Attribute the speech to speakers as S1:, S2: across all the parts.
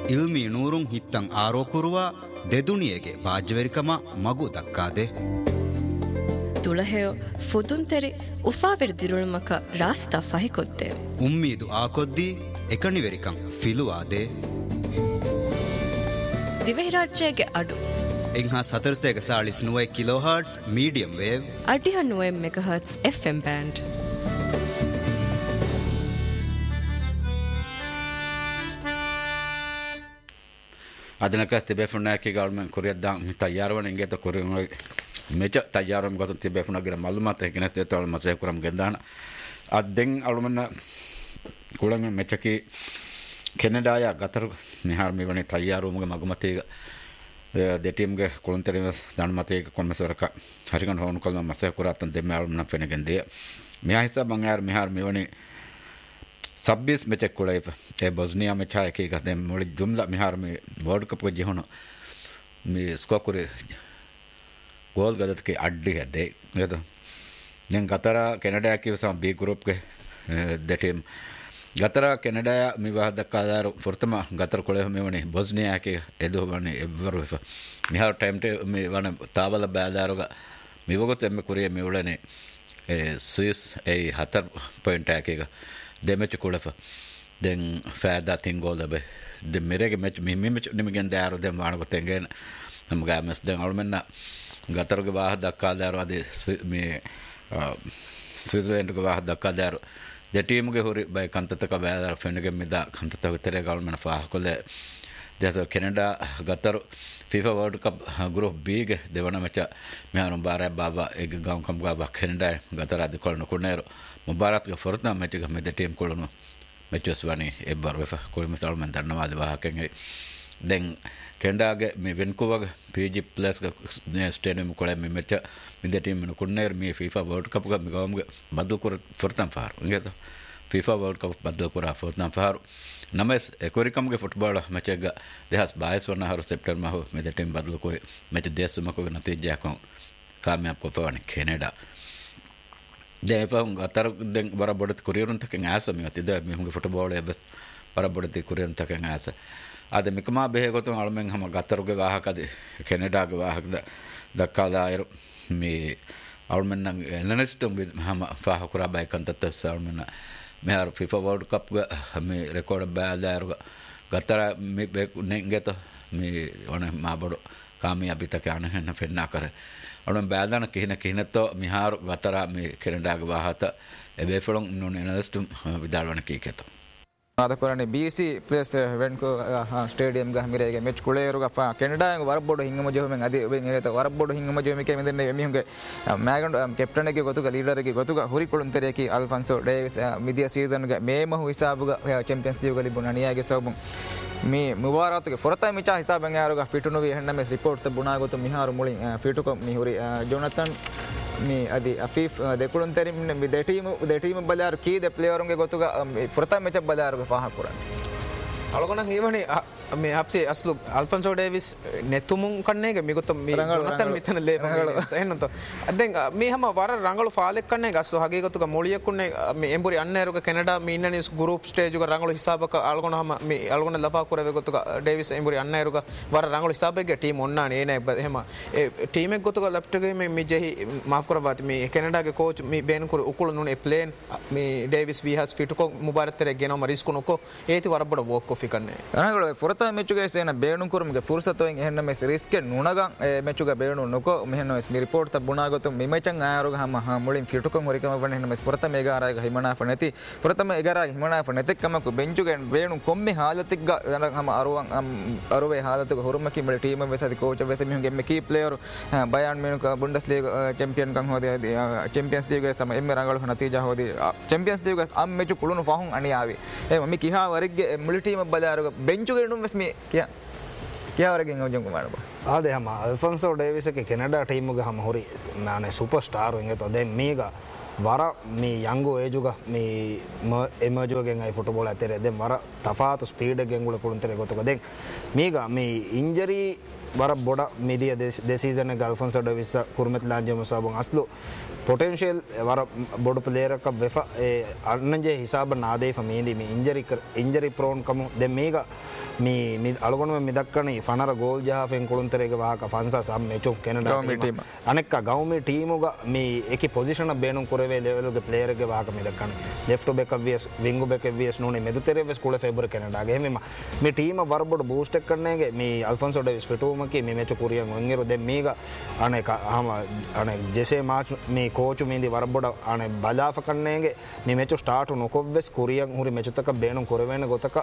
S1: ಇಲ್ಮಿ ನೂರುಂ ಹಿತ್ತಂ ಆರೋಕುರುವ ದೆದುನಿಯಗೆ ಬಾಜ್ವೆರಿಕಮ ಮಗು ದಕ್ಕಾದೆ
S2: ತುಳಹೆಯೋ ಫುದುಂತೆರಿ ಉಫಾವೆರ್ ದಿರುಳುಮಕ rasta ಫಹಿಕೊದ್ದೆ
S1: ಉಮ್ಮೀದು ಆಕೊದ್ದಿ ಎಕಣಿವೆರಿಕಂ ಫಿಲುವಾದೆ
S2: ದಿವೆಹಿರಾಜ್ಯಗೆ ಅಡು
S1: ಎಂಹಾ ಸತರ್ಸೆಗೆ 49 kilohertz medium wave
S2: ಅಡಿಹ 9 megahertz FM band
S3: ಅದನಕ ತಿಬೇಫುನಾಕಿ government ಕೊರಿಯದ ತಯಾರವನ ಇಂಗೆ ತ ಕೊರಿಯ මෙච තයාරම් ගත තිබෙපුණගෙන මල්ලුමත් එකනස් දෙතවල මතය කරම් ගෙන්දාන අද්දෙන් අලුමන කුළම මෙචකි කෙනඩාය ගතර නිහාර මෙවනේ තයාරුමගේ මගමතේක දෙටීම්ගේ කුළන්තරිම දන්මතේක කොන්මසරක හරිකන් හොනු කල්ම මතය කරත්තන් දෙම අලුමන ෆෙනගෙන් දෙය මෙහා හිසා බංගාර මිහාර මෙවනේ සබ්බිස් මෙචක් කුළේ ඒ බොස්නියා මෙචා එකක දෙම මොලි ජුම්ලා මිහාර මේ වර්ල්ඩ් කප් ගේ ජීහන මේ ස්කෝකුරේ गोल गदत के अड्डी है दे ये तो जंग गतरा कनाडा की वसा बी ग्रुप के द टीम गतरा कनाडा मिवाह दक्कादार फुर्तमा गतर कोले में वने बोस्निया के एदो वने एवरो है निहार टाइम टे में वने तावल बादारोगा मिवगत में कोरिया में उड़ने स्विस ए 7 पॉइंट आकेगा दे मैच कोले फ देन फादा थिंग गोल दबे दे मेरे के मैच में निमगन दारो दे वाण को तेंगेन हम गामस दे और में गतर के वाह दक्कादार वादे में स्विट्जरलैंड के वाह दक्कादार द टीम के होरी बाय कंतत का बादार फेन के मिदा कंतत तेरे गवर्नमेंट फाह को ले जैसे कनाडा गतर FIFA world cup group B के देवना में मेहरम बारे बाबा एक गांव कम का कनाडा गतर आदि कोन कोनेरो मुबारक के फरतना मैच के में द टीम कोन मैचस वानी एक बार वेफा कोई मिसाल में धन्यवाद वाह के दें ಕೆಂಡಾಗೆ ಮಿ ವೆನ್ಕೂವರ್ ಪಿಜಿ ಪ್ಲಸ್ ಸ್ಟೇಡಿಯಂ ಕೊಳೆ ಮಿ ಮೆಚ್ಚ ಮಿದೆ ಟೀಮ್ ನ ಕುನ್ನೇರ್ ಮಿ ಫಿಫಾ ವರ್ಲ್ಡ್ ಕಪ್ ಗ ಮಿ ಗವಮ್ಗೆ ಬದ್ದು ಕುರ ಫುರ್ತಾಂ ಫಾರ್ ಇಂಗೆ ಫಿಫಾ ವರ್ಲ್ಡ್ ಕಪ್ ಬದ್ದು ಕುರ ಫುರ್ತಾಂ ಫಾರ್ ನಮಸ್ ಎಕೋರಿಕಮ್ ಗೆ ಫುಟ್ಬಾಲ್ ಮ್ಯಾಚ್ ಗ ದೇಹಸ್ 22 ವನ ಹರ ಸೆಪ್ಟೆಂಬರ್ ಮಾ ಮಿದೆ ಟೀಮ್ ಬದಲು ಕೊರೆ ಮ್ಯಾಚ್ ದೇಶ ಮಕೋ ನತೀಜಾ ಕಂ ಕಾಮಯಾಬ್ को फवाने कनाडा दे पं अतर दें बराबर कोरियन तक आस में होती दे में फुटबॉल है बस बराबर कोरियन तक आस आदे मिकमा बेहे को तो अलमें हम गतर के वाहक दे कनाडा के वाहक दक्कादायर में अलमें एनालिस्ट हम फाहकुरा बाय कंतत अलमें मेहर फीफा वर्ल्ड कप में रिकॉर्ड बादार गतर में नेंगे तो में ओने माबड़ो कामयाबी तक आने हैं फिर ना करे और बादान कहीं तो मिहार गतरा में कनाडा के वाहत एबेफलों उन्होंने एनालिस्ट विदालवन की के तो
S4: ಅದಕ್ಕೋರನೆ ಬಿಸಿ ಪ್ಲೇಸ್ ವೆನ್ಕೋ ಸ್ಟೇಡಿಯಂ ಗ ಹಮಿರೆಗೆ ಮೆಚ್ ಕುಳೆಯರು ಗ ಕೆನಡಾ ವರಬೋಡು ಹಿಂಗ ಮಜೋ ಮೆಂ ಅದಿ ವೆಂಗೆ ವರಬೋಡು ಹಿಂಗ ಮಜೋ ಮೆಕೆ ಮೆದೆನೆ ಎಮಿಹುಗೆ ಮ್ಯಾಗಂಡ್ ಕ್ಯಾಪ್ಟನ್ ಗೆ ಗೊತುಗ ಲೀಡರ್ ಗೆ ಗೊತುಗ ಹುರಿಕೊಳುನ್ ತೆರೆಕಿ ಅಲ್ಫಾನ್ಸೋ ಡೇವಿಸ್ ಮಿದಿಯ ಸೀಸನ್ ಗೆ ಮೇಮಹು ಹಿಸಾಬುಗ ಚಾಂಪಿಯನ್ಸ್ ಲೀಗ್ ಗೆ ಲಿಬು ನನಿಯಾಗೆ ಸಬು ಮಿ ಮುಬಾರತ್ ಗೆ ಫೊರತಾ ಮಿಚಾ ಹಿಸಾಬಂ ಯಾರುಗ ಫಿಟುನು ವಿ ಹೆಣ್ಣಮೆ ರಿಪೋರ್ಟ್ ತ ಬುನಾ ಗೊತು ಮಿಹಾರು ಮುಳಿ ಫಿಟುಕ ಮಿಹುರಿ ಜೋನಥನ್ मी अदी अफीफ देखुळुन तेरी मी दे टीम बलार की दे प्लेयर होंगे गोतुगा फुरता मैच बलार के फाहा पुरा
S5: अलगोना हिवणी मैं आपसे असलु अल्फोंसो डेविस नेतुमुं कन्ने गे मिगुत मी जोनाथन मिथन ले එහෙනම් તો දැන් මේ හැම වර රංගලු ෆාලෙක් කන්නේ ගස්සු හගේ ගතුක මොලියක් කුන්නේ මේ එම්බුරි අන්නේරුක කැනඩා මේ ඉන්නනිස් ගෲප් ස්ටේජ් එක රංගලු හිසාබක අල්ගොන හැම මේ අල්ගොන ලපා කරවේ ගතුක ඩේවිස් එම්බුරි අන්නේරුක වර රංගලු හිසාබෙක ටීම් ඔන්නානේ නේ එහෙම ඒ ටීම් එක ගතුක ලෙෆ්ට් එකේ මේ ජෙහි මාෆ් කරවත් මේ කැනඩාගේ කෝච් මේ බේන් කුර උකුල නුනේ ප්ලේන් මේ Davis V හැස් ෆිටුකෝ මුබාරක් තරේ ගෙනම risk නුකෝ ඒති වරබඩ walk of එකන්නේ
S4: රංගලු ಫುರತಾ ಮೆಚ್ಚುಗೆ ಸೇನ ಬೇಣು ಕುರುಮ್ಗೆ ಫುರ್ಸತೋಂಗೆ ಹೆಣ್ಣ ಮೆಸ್ ರಿಸ್ಕ್ ನುಣಗಂ ಮೆಚ್ಚುಗೆ ಬೇಣು ನುಕೋ ಮೆಹನ ಮೆಸ್ ಮಿ ರಿಪೋರ್ಟ್ ತ ಬುನಾಗತು ಮಿಮೆಚಂಗ್ ಆಯರುಗ ಹಮ ಮುಳಿಂ ಫಿಟುಕಂ ಹೊರಿಕಮ ಬಣ್ಣ ಹೆಣ್ಣ ಮೆಸ್ ಫುರತಾ ಮೇಗಾರಾಗ ಹಿಮನಾ ಫಣತಿ ಫುರತಾ ಮೇಗಾರಾಗ ಹಿಮನಾ ಫಣತಿ ಕಮಕು ಬೆಂಚುಗೆ ಬೇಣು ಕೊಮ್ಮೆ ಹಾಲತಿಗ ಹಮ ಅರುವಂ ಅರುವೆ ಹಾಲತುಗ ಹುರುಮಕಿ ಮಳಿ ಟೀಮ್ ಮೆಸ್ ಅದಿ ಕೋಚ್ ವೆಸ್ ಮಿಹುಗೆ ಮೆ key player ಬಯಾನ್ main ಬುಂಡಸ್ league champion ಕಂ ಹೋದೆ ಚಾಂಪಿಯನ್ಸ್ ಲೀಗ್ ಸಮ ಎಮ್ಮೆ ರಂಗಳು ನತೀಜಾ ಹೋದಿ ಚಾಂಪಿಯನ್ಸ್ ಲೀಗ್ ಅಮ್ ಮೆಚ್ಚು ಕುಳುನು ಫಾಹುಂ ಅಣಿ ಆವಿ ಎ ಮಿ ಕಿಹಾ ವರಿಗೆ ಮುಳಿ ಟೀಮ್ ಬಲಾರುಗ ಬೆಂಚುಗೆ ನು ಮೆಸ್ ಮಿ क्या और गेंग जो कुमार बा
S6: आदे हम अल्फोंसो डेविस के कनाडा टीम ग हम होरी नाने सुपरस्टार होंगे तो दे मीगा वारा मी यंगो एजुगा मी एमर्जो गेंग आई फुटबॉल आते रे दे वारा तफात स्पीड गेंग गुल कुंतरे गोतो दे मीगा मी इंजरी වර බොඩ මිදිය දෙසීසන ගල්ෆොන්සෝ ඩෙවිස් කුරුමෙත් ලාන්ජම සබන් අස්ලු පොටෙන්ෂියල් වර බොඩ ප්ලේයර් එක වෙෆ අන්නජේ හිසාබ නාදේ ෆමීදි මේ ඉන්ජරි ප්‍රෝන් කමු දැන් මේක මේ අලගොනම මිදක්කනේ ෆනර ගෝල් ජාෆෙන් කුළුන්තරේක වාහක ෆන්සා සම් මෙචෝ කෙනඩා ටීම අනෙක්ක ගෞමි ටීමුග මේ එකි පොසිෂන බේනුම් කරවේ ලෙවල්ගේ ප්ලේයර් එක වාහක මිදක්කනේ ලෙෆ්ට් බෑක් වියස් විංග් බෑක් වියස් නෝනේ මෙදුතරේ වෙස් කුල ෆෙබර් කෙනඩාගේ මේ ටීම වරබොඩ බූස්ට් එක කරන්නේගේ මේ අල්ෆොන්සෝ ඩෙවිස් ෆිටුමකි මේ මෙචෝ කුරියන් වංගෙරු දැන් මේක අනෙක අනෙක් ජෙසේ මාච් මේ ಕೋಚು ಮೇಂದಿ ವರಬೊಡ ಆನೆ ಬಲಾಫ ಕಣ್ಣೆಗೆ ಮಿ ಮೆಚು ಸ್ಟಾರ್ಟ್ ನೊಕೊವ್ವೆಸ್ ಕುರಿಯಂ ಹುರಿ ಮೆಚುತಕ ಬೇಣು ಕೊರವೇನ ಗೊತಕ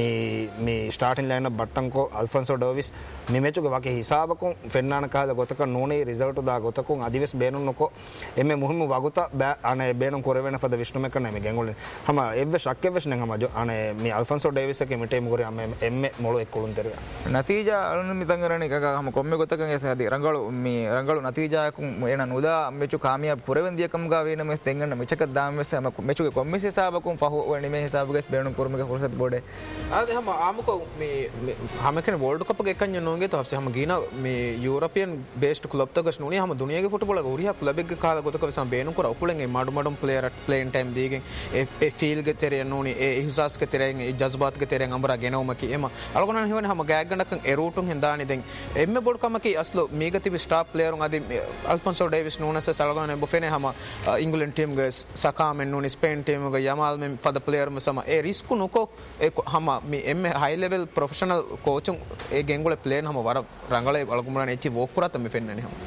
S6: ಮಿ ಸ್ಟಾರ್ಟಿಂಗ್ ಲೈನ್ ಬಟ್ಟಂಕೋ ಅಲ್ಫೋನ್ಸೋ ಡೋವಿಸ್ ಮಿ ಮೆಚುಗೆ ವಾಕೆ ಹಿಸಾಬಕು ಫೆನ್ನಾನ ಕಾದ ಗೊತಕ ನೋನೆ ರಿಸಲ್ಟ್ ದಾ ಗೊತಕು ಅದಿವೆಸ್ ಬೇಣು ನೊಕೊ ಎಮ್ಮೆ ಮುಹಿಮು ವಗುತ ಆನೆ ಬೇಣು ಕೊರವೇನ ಫದ ವಿಷ್ಣುಮೆ ಕಣ್ಣೆ ಮಿ ಗೆಂಗೊಲೆ ಹಮ ಎವ್ವೆ ಶಕ್ಕೆವೆಸ್ ನೆಂಗ ಮಜು ಆನೆ ಮಿ ಅಲ್ಫೋನ್ಸೋ ಡೇವಿಸ್ ಕೆ ಮಿಟೆ ಮುಗುರಿ ಅಮ್ಮೆ ಎಮ್ಮೆ ಮೊಳು ಎಕ್ಕುಳುನ್ ತೆರೆ ನತೀಜ ಅಳುನು ಮಿತಂಗರನಿ ಕಗ ಹಮ ಕೊಮ್ಮೆ ಗೊತಕ ಗೆಸದಿ ರಂಗಳು ನತೀಜ ಏನ ನುದಾ ಮೆಚು ಕಾಮಿಯ පුරවෙන්දියකම් ගාවේන මෙස් දෙංගන්න මෙචක දාම මෙස් මෙචුගේ කොම්මිසි හිසාබකුම් පහු වනි මේ හිසාබගෙස් බේණු කුරුමගේ හොරසත් බෝඩේ
S5: ආද හැම ආමුක මේ හැම කෙන වර්ල්ඩ් කප් එක එකන් යනෝගේ තවස් හැම ගීන මේ යුරෝපියන් බේස්ඩ් ක්ලබ් තකස් නුනේ හැම දුනියගේ ෆුටබෝල් එක උරියා ක්ලබ් එක කාලා ගොතක වෙසම බේණු කර උකුලෙන් ඒ මඩු ප්ලේයර් ප්ලේයින් ටයිම් දීගෙන් ඒ ෆීල් ගේ තෙරේ නෝනේ ඒ හිසාස් ගේ තෙරෙන් ඒ ජස්බාත් ගේ තෙරෙන් අමරා ගෙනවමකි එම අලගොනන් හිවනේ හැම ගෑග්ගණකන් එරූටුන් හෙන්දානි දැන් එම්මෙ බොඩ් කමකි අස්ලෝ මේගතිවි ස්ටාර් ප්ලේයර් උන් අදි අල්ෆොන්සෝ ඩේවිස් නෝනස සලගොනන් බොෆෙනේ හැම इंग्लैंड टीम गे सका में नूनी स्पेन टीम गे यमाल में फद प्लेयर में समा ए रिस्क नुको ए हम मी M high level professional coaching ए गेंगुले प्लेयर हम वर रंगले अलगुमरान एची वोकुरा तमे फेन्ने हम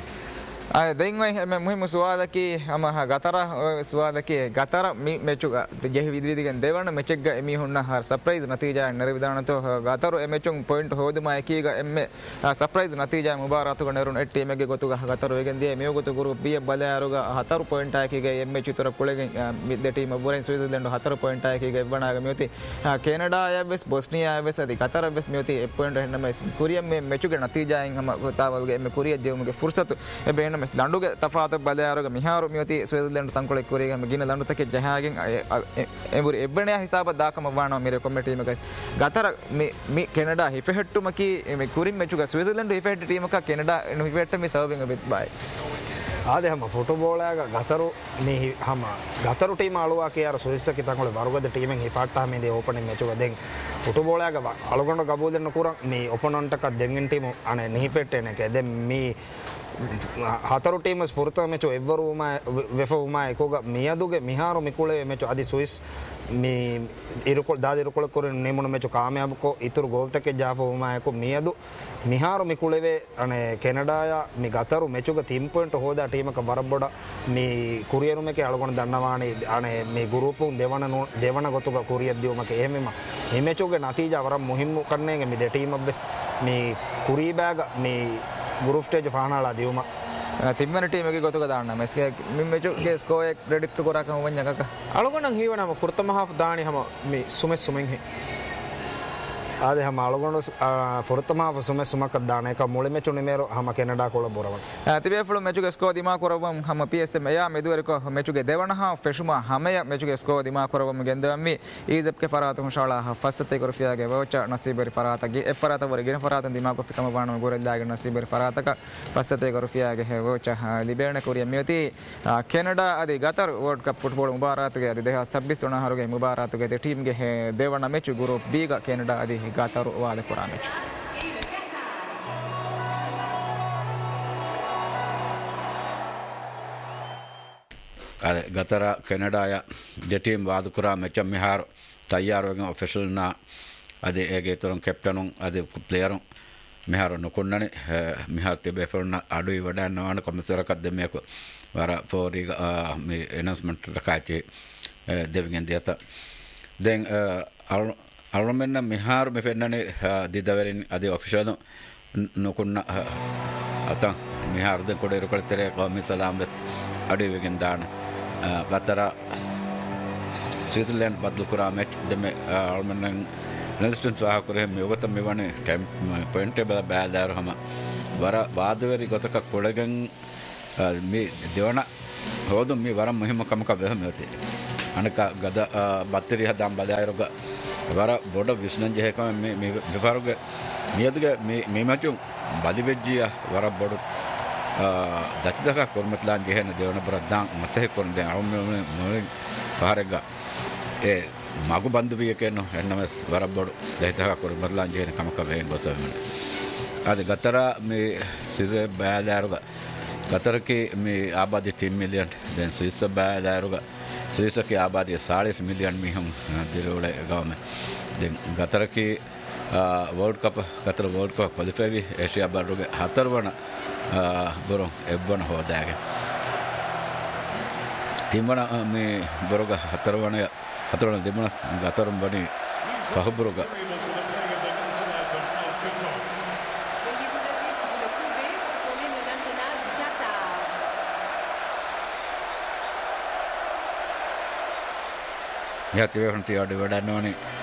S4: දෙන්වයි මුහිම සුවාදකි අම ගතර සුවාදකි ගතර මෙචුග ජෙහි විදිදිගෙන් දෙවන මෙචෙග්ග එමි හොන්න හර සර්ප්‍රයිස් නතිජා නරවිදානතෝ ගතර එමෙචුන් පොයින්ට් හොදුමා එකීග එම්මෙ සර්ප්‍රයිස් නතිජා මුබාරතු ගනරුන් එට්ටි මෙගේ ගොතුග ගතර වෙගෙන් දිය මෙය ගොතු ගුරු බිය බලයාරුග හතර පොයින්ට් එකීග එම්මෙ චිතර කුලගෙන් මිද්ද ටීම බොරෙන් ස්විට්සර්ලන්ඩ් හතර පොයින්ට් එකීග එවනාග මෙති කැනඩා යබස් බොස්නියා යබස් අදි ගතර යබස් මෙති එ පොයින්ට් හෙන්නම කුරියම් මේ මෙචුග නතිජායින් හම ගතාවල්ගේ එම්මෙ කුරිය ජෙවුමගේ ෆුර්සතු එබේන ದಂಡುಗೆ ತಫಾತ ಬಲೆಯಾರುಗ ಮಿಹಾರು ಮಿಯತಿ ಸ್ವಿಟ್ಜರ್ಲೆಂಡ್ ತಂಕೊಳೆ ಕುರಿಗೆ ಗಿನ ದಂಡು ತಕ್ಕೆ ಜಹಾಗೆನ್ ಎಂಬುರಿ ಎಬ್ಬಣೆಯ ಹಿಸಾಬ ದಾಕಮ ವಾಣ ಮೇರೆ ಕೊಮ್ಮೆ ಟೀಮ್ ಗ ಗತರ ಮಿ ಕೆನಡಾ ಹಿಫೆಹೆಟ್ಟು ಮಕಿ ಮಿ ಕುರಿಂ ಮೆಚುಗ ಸ್ವಿಟ್ಜರ್ಲೆಂಡ್ ಹಿಫೆಹೆಟ್ಟು ಟೀಮ್ ಕ ಕೆನಡಾ ಹಿಫೆಹೆಟ್ಟು ಮಿ ಸರ್ವಿಂಗ್ ಬಿತ್ ಬಾಯ್
S6: ආද හම ෆොටබෝලෑග ගතරු මේ හම ගතරු ටීම අලුවා කියාර සුවිස්සකි තංගොල වරුගද ටීමෙන් හිෆාට්ටා මේ දේ ඕපනින් මෙචුව දෙන් ෆොටබෝලෑග අලගොන්න ගබෝ දෙන්න කුරන් මේ ඔපොනන්ට් එක දෙන්ගෙන් ටීම අනේ නිහිෆෙට්ටේන එක දැන් මේ හතරු ටීම ස්ෆුර්තම මෙචු එවරුම වෙෆුම එකෝග මියදුගේ මිහාරු මිකුලේ මෙචු අදි සුවිස් මේ ඉරුකොල් දාදි ඉරුකොල් කරන නෙමුන මෙචු කාමයාබකෝ ඉතුරු ගෝල් තකේ ජාෆුම එකෝ මියදු මිහාරු මිකුලේ අනේ කෙනඩාය මේ ගතරු මෙචුග 3 පොයින්ට් හොදා ටීමක වරබොඩ මේ කුරියරු මේකේ අලගොන දන්නවානේ අනේ මේ ගෲපුන් දෙවන ගොතුග කුරිය දියුමක එහෙමම මේ මෙචුගේ නතිජා වර මුහිම්මු කන්නේගේ මේ ටීම බස් මේ කුරී බෑග මේ ग्रुप स्टेज फानाला दियुमा
S4: තිම්මන ටීම එකේ ගොතක දාන්න මෙස්ගේ මෙචුගේ ස්කෝර් එක ප්‍රෙඩික්ට් කරාකම වඤ්ඤකක
S5: අලගොනන් හීවනම ෆුර්තම හාෆ් දානි හැම මේ සුමෙන් හේ
S6: ආදේ හැම අලගොන ෆුර්තම හාෆ් සුමක දාන එක මුලෙ මෙචු නිමෙරෝ හැම කෙනඩා කොළ බොරවන්
S4: තිබේ ෆුළු මෙචුගේ ස්කෝර් දිමා කරවම් හැම PSM එයා මෙදුවරක මෙචුගේ දෙවන හාෆ් ෆෙෂුමා හැමය මෙචුගේ ස්කෝර් දිමා කරවම් ගෙන්දවම් මේ ඊසබ් ගේ ෆරාත හුෂාලා ෆස්තේ කරෆියාගේ වච නසීබරි ෆරාතගේ එ ෆරාත වරගෙන ෆරාතන් දිමා කො ෆිකම බානම ගොරෙල්ලාගේ නසීබරි ෆරාතක ෆස්තේ කරෆියාගේ වච ලිබෙරන කොරිය මෙති කෙනඩා අදි ගතර වර්ල්ඩ් කප් ෆුටබෝල් මුබාරාතගේ අදි 2026 තොන හරුගේ මුබාරාතගේ ටීම් ගේ දෙවන මෙචු ගෲප් B गा කෙනඩා අදි ගතරු වාද කරා මෙචු
S3: අද ගතර කෙනඩාය ජටීම් වාද කරා මෙච මිහාර තයාර වගේ ඔෆිෂල් නා අද ඒගේ තරම් කැප්ටනුන් අද ප්ලේයරුන් මිහාර නොකොන්නනේ මිහාර තිබේ ෆොන්න අඩුයි වඩන්නවන කොමසරකක් දෙමෙක වර ෆෝරි මේ එනවුන්ස්මන්ට් තකාචේ දෙවිගෙන් දියත දැන් අලුමෙන්න මිහාර මෙෆෙන්නනේ දිදවරින් අද ඔෆිෂල් නොකොන්න අත මිහාර දෙ කොඩේර කොල්තරේ කොමි සලාම් අඩුයි වෙගෙන් දාන ගතර ස්විට්සර්ලන්ඩ් බදල් කරා මැච් දෙමෙ අලුමෙන්න නෙස්ටන්ස් वाह करे में उगत में वने टाइम पॉइंट බෑදාර හැම වර වාදවරි ගතක කොළගෙන් මේ දෙවන හොදුම් මේ වරම් මුහිම කමක වෙහම යති අනක ගද බත්තරි හදම් බදායරග වර බොඩ විශ්නන් ජයකම මේ විපාරුගේ මියදුගේ මේ මැචුම් බදිවෙජ්ජිය වර බොඩ දතිදක කොර්මත්ලාන් ජයන දෙවන බරද්දාන් මසහ කොරන් දැන් අවම මොන පාරග ඒ මගු බන්දුවිය කියන එන්නම වර බොඩ දතිදක කොර්මත්ලාන් ජයන කමක වෙන් ගොතම අද ගතර මේ සිස බෑදාරුග ගතරකේ මේ ආබාධය 3 මිලියන් දැන් ස්විස් බෑදාරුග ස්විස්කේ ආබාධය 40 මිලියන් මිහම් දිරෝල ගාම දැන් ගතරකේ world cup Qatar world cup qualify Asia बारोगे हतरवण बरो एब्वन होदागे तिमण में बरोग हतरवण दिमण गतरम बनी फहबरोग याती हंती आडे वडानोनी